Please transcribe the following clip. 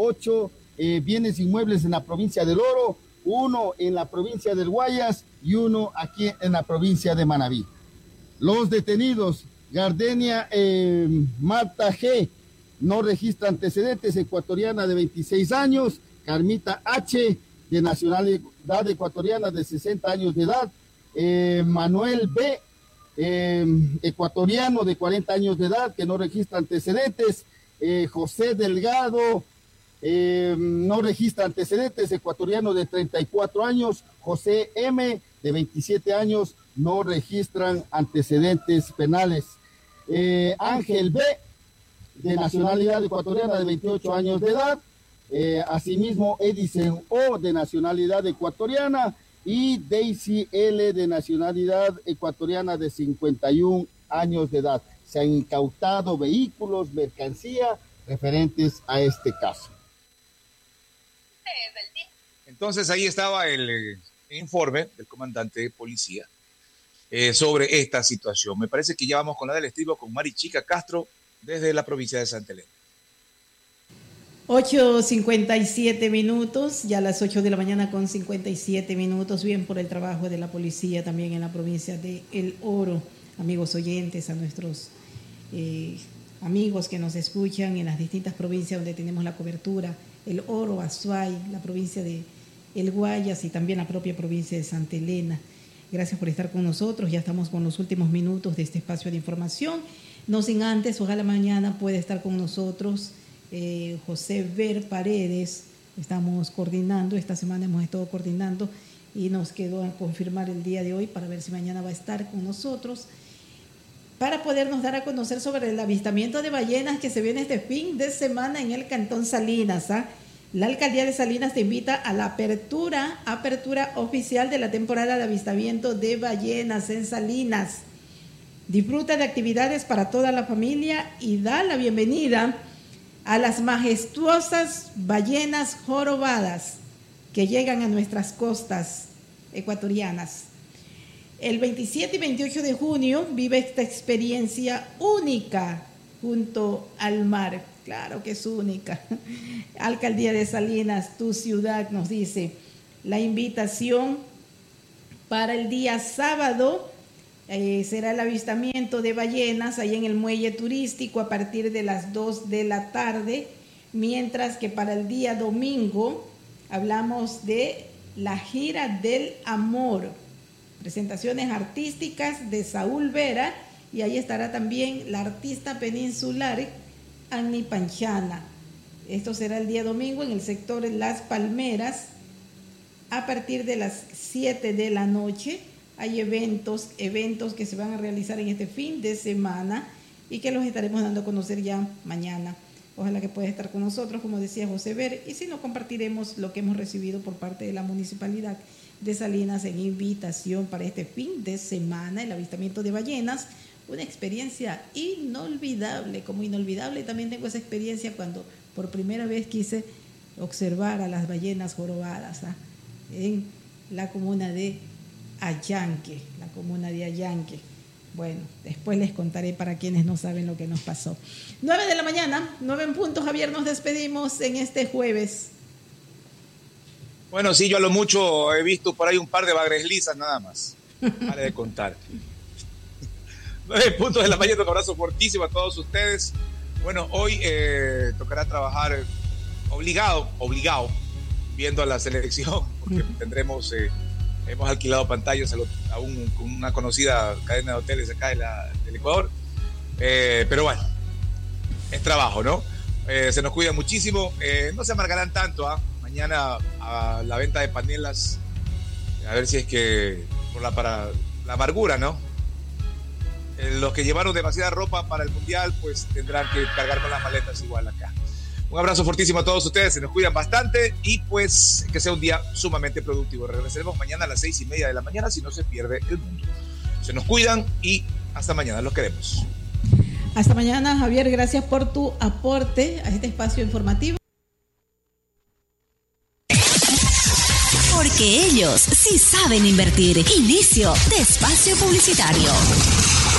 8 bienes inmuebles en la provincia del Oro, 1 en la provincia del Guayas y 1 aquí en la provincia de Manabí. Los detenidos: Gardenia Marta G., no registra antecedentes, ecuatoriana de 26 años, Carmita H., de nacionalidad ecuatoriana de 60 años de edad, Manuel B., ecuatoriano de 40 años de edad, que no registra antecedentes, José Delgado, no registra antecedentes, ecuatoriano de 34 años, José M., de 27 años, no registran antecedentes penales. Ángel B., de nacionalidad ecuatoriana de 28 años de edad, asimismo Edison O., de nacionalidad ecuatoriana, y Daisy L., de nacionalidad ecuatoriana de 51 años de edad. Se han incautado vehículos, mercancía referentes a este caso. Entonces ahí estaba el informe del comandante de policía sobre esta situación. Me parece que ya vamos con la del estribo con Mari Chica Castro desde la provincia de Santa Elena. 8:57, ya las 8 de la mañana con 57 minutos, bien por el trabajo de la policía también en la provincia de El Oro. Amigos oyentes, a nuestros amigos que nos escuchan en las distintas provincias donde tenemos la cobertura, El Oro, Azuay, la provincia de El Guayas y también la propia provincia de Santa Elena. Gracias por estar con nosotros, ya estamos con los últimos minutos de este espacio de información. No sin antes, ojalá mañana pueda estar con nosotros José Ver Paredes. Estamos coordinando, esta semana hemos estado coordinando y nos quedó a confirmar el día de hoy para ver si mañana va a estar con nosotros para podernos dar a conocer sobre el avistamiento de ballenas que se viene este fin de semana en el Cantón Salinas. La Alcaldía de Salinas te invita a la apertura oficial de la temporada de avistamiento de ballenas en Salinas. Disfruta de actividades para toda la familia y da la bienvenida a las majestuosas ballenas jorobadas que llegan a nuestras costas ecuatorianas. El 27 y 28 de junio vive esta experiencia única junto al mar. Claro que es única. Alcaldía de Salinas, tu ciudad, nos dice la invitación para el día sábado. Será el avistamiento de ballenas ahí en el muelle turístico a partir de las 2 de la tarde, mientras que para el día domingo hablamos de la gira del amor, presentaciones artísticas de Saúl Vera, y ahí estará también la artista peninsular Annie Panchana. Esto será el día domingo en el sector Las Palmeras a partir de las 7 de la noche. Hay eventos que se van a realizar en este fin de semana y que los estaremos dando a conocer ya mañana. Ojalá que pueda estar con nosotros, como decía José Ver, y si no, compartiremos lo que hemos recibido por parte de la Municipalidad de Salinas en invitación para este fin de semana, el avistamiento de ballenas, una experiencia inolvidable. Como inolvidable también tengo esa experiencia cuando por primera vez quise observar a las ballenas jorobadas en la comuna de Allanque, Bueno, después les contaré para quienes no saben lo que nos pasó. 9 de la mañana, 9 en punto, Javier, nos despedimos en este jueves. Bueno, sí, yo a lo mucho he visto por ahí un par de bagres lisas nada más. Vale de contar. 9 puntos de la mañana, un abrazo fortísimo a todos ustedes. Bueno, hoy tocará trabajar obligado, viendo a la selección, porque tendremos... hemos alquilado pantallas a una conocida cadena de hoteles acá del Ecuador. Pero bueno, es trabajo, ¿no? Se nos cuida muchísimo. No se amargarán tanto, mañana a la venta de panelas, a ver si es que para la amargura, ¿no? Los que llevaron demasiada ropa para el Mundial, pues tendrán que cargar con las maletas igual acá. Un abrazo fortísimo a todos ustedes, se nos cuidan bastante y pues que sea un día sumamente productivo. Regresaremos mañana a las 6:30 de la mañana si no se pierde el mundo. Se nos cuidan y hasta mañana, los queremos. Hasta mañana, Javier, gracias por tu aporte a este espacio informativo. Porque ellos sí saben invertir. Inicio de espacio publicitario.